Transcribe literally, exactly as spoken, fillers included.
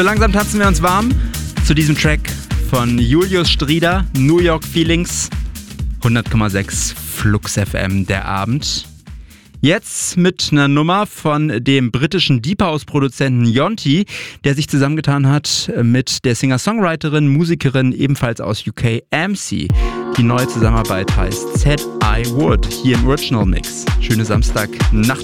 So langsam tanzen wir uns warm zu diesem Track von Julius Strieder, New York Feelings, hundert Komma sechs Flux F M, der Abend. Jetzt mit einer Nummer von dem britischen Deep House-Produzenten Yonti, der sich zusammengetan hat mit der Singer-Songwriterin, Musikerin ebenfalls aus U K, M C. Die neue Zusammenarbeit heißt Said I Would, hier im Original Mix. Schöne Samstagnacht.